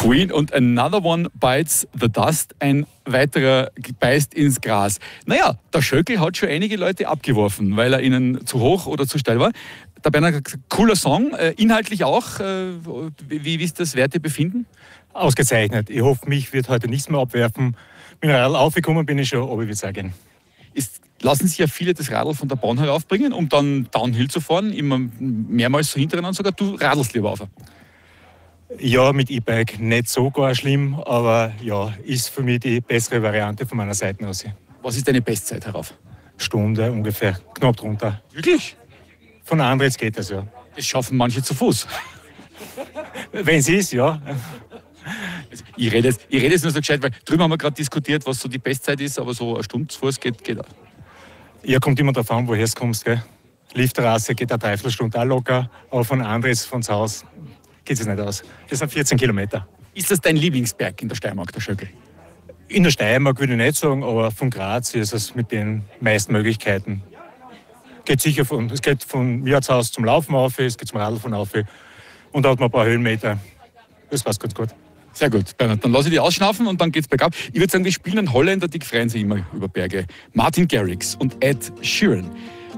Queen und Another One Bites the Dust, ein weiterer beißt ins Gras. Naja, der Schöckel hat schon einige Leute abgeworfen, weil er ihnen zu hoch oder zu steil war. Der Bernhard hat gesagt, cooler Song, inhaltlich auch. Wie ist das Wertebefinden? Ausgezeichnet. Ich hoffe, mich wird heute nichts mehr abwerfen. Mit dem Radl aufgekommen bin ich schon, aber ich würde sagen. Lassen sich ja viele das Radl von der Bahn heraufbringen, um dann Downhill zu fahren, immer mehrmals so hintereinander sogar. Du radelst lieber auf. Ja, mit E-Bike nicht so gar schlimm, aber ja, ist für mich die bessere Variante von meiner Seite aus. Was ist deine Bestzeit herauf? Stunde ungefähr, knapp drunter. Wirklich? Von Andres geht das ja. Das schaffen manche zu Fuß. Wenn es ist, ja. Ich rede jetzt nur so gescheit, weil drüben haben wir gerade diskutiert, was so die Bestzeit ist, aber so eine Stunde zu Fuß geht auch. Ja, kommt immer darauf an, woher du kommst. Gell? Liftterrasse geht eine Dreiviertelstunde auch locker, aber von Andres, von zu Hause, geht es nicht aus. Das sind 14 Kilometer. Ist das dein Lieblingsberg in der Steiermark, der Schöckel? In der Steiermark würde ich nicht sagen, aber von Graz ist es mit den meisten Möglichkeiten. Es geht von mir zu Hause zum Laufen auf, es geht zum Radl auf und da hat man ein paar Höhenmeter. Das passt ganz gut. Sehr gut, Bernhard. Dann lasse ich dich ausschnaufen und dann geht's bergab. Ich würde sagen, wir spielen einen Holländer, die freuen sich immer über Berge. Martin Garrix und Ed Sheeran.